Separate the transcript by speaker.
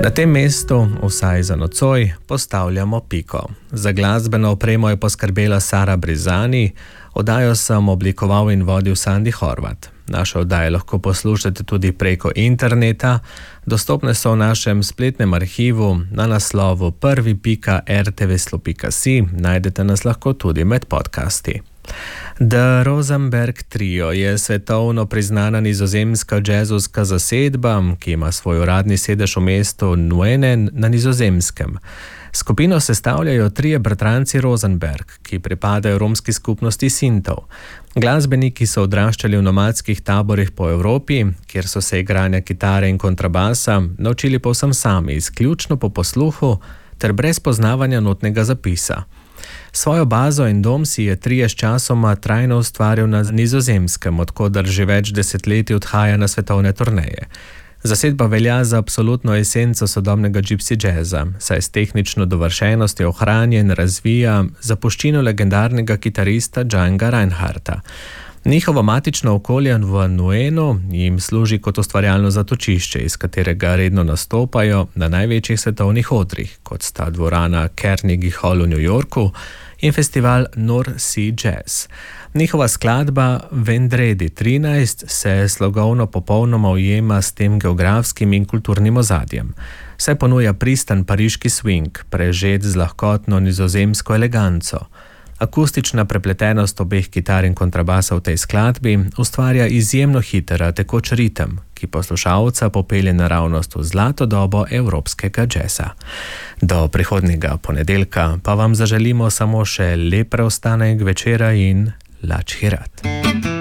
Speaker 1: Na tem mestu, vsaj za nocoj, postavljamo piko. Za glasbeno opremo je poskrbela Sara Brizani, oddajo sem oblikoval in vodil Sandi Horvat. Naše oddaje lahko poslušate tudi preko interneta, dostopne so v našem spletnem arhivu na naslovu prvi.rtvslo.si, najdete nas lahko tudi med podcasti. The Rosenberg Trio je svetovno priznana nizozemska džezovska zasedba, ki ima svoj uradni sedež v mestu Nuenen na Nizozemskem. Skupino sestavljajo trije bratranci Rosenberg, ki pripadajo romski skupnosti Sintov. Glasbeniki so odraščali v nomadskih taborih po Evropi, kjer so se igranja kitare in kontrabasa naučili povsem sami, izključno po posluhu ter brez poznavanja notnega zapisa. Svojo bazo in dom si je Trio sčasoma trajno ustvaril na Nizozemskem, odkoder že več desetletij odhaja na svetovne turneje. Zasedba velja za absolutno esenco sodobnega gypsy jazza, saj s tehnično dovršenostjo ohranja in razvija zapuščino legendarnega kitarista Django Reinhardta. Njihovo matično okolje v Nuenu jim služi kot ustvarjalno zatočišče, iz katerega redno nastopajo na največjih svetovnih odrih, kot sta dvorana Carnegie Hall v New Yorku in festival North Sea Jazz. Njihova skladba Vendredi 13 se slogovno popolnoma ujema s tem geografskim in kulturnim ozadjem. Saj ponuja pristan pariški swing, prežet z lahkotno nizozemsko eleganco. Akustična prepletenost obeh kitar in kontrabasa v tej skladbi ustvarja izjemno hiter, tekoč ritem, ki poslušalca popelje naravnost v zlato dobo evropskega džeza. Do prihodnjega ponedeljka pa vam zaželimo samo še lep preostanek večera in lač hirat.